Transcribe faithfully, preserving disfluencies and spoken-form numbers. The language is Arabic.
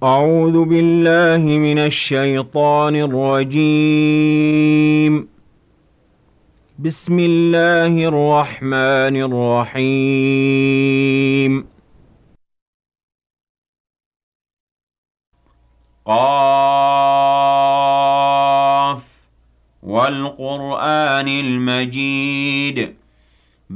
أعوذ بالله من الشيطان الرجيم. بسم الله الرحمن الرحيم. قاف والقرآن المجيد